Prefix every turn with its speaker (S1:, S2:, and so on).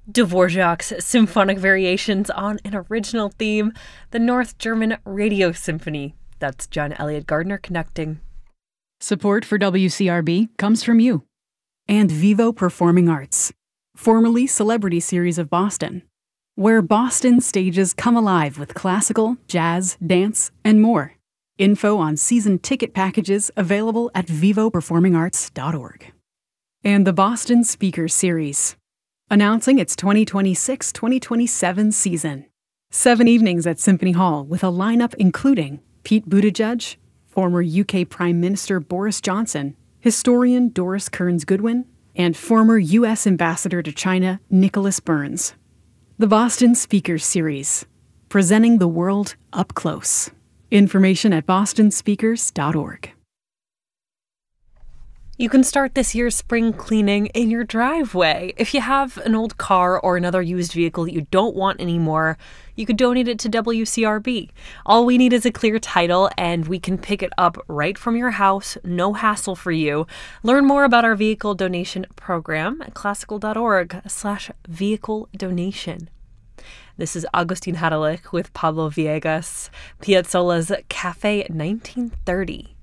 S1: Dvorak's symphonic variations on an original theme, the North German Radio Symphony. That's John Elliott Gardner connecting.
S2: Support for WCRB comes from you. And Vivo Performing Arts, formerly Celebrity Series of Boston, where Boston stages come alive with classical, jazz, dance, and more. Info on season ticket packages available at vivoperformingarts.org. And the Boston Speakers Series, announcing its 2026-2027 season. 7 evenings at Symphony Hall with a lineup including Pete Buttigieg, former UK Prime Minister Boris Johnson, historian Doris Kearns Goodwin, and former U.S. Ambassador to China Nicholas Burns. The Boston Speakers Series, presenting the world up close. Information at bostonspeakers.org.
S1: You can start this year's spring cleaning in your driveway. If you have an old car or another used vehicle that you don't want anymore, you could donate it to WCRB. All we need is a clear title, and we can pick it up right from your house, no hassle for you. Learn more about our vehicle donation program at classical.org/vehicle donation. This is Agustin Hadelich with Pablo Villegas, Piazzolla's Cafe 1930.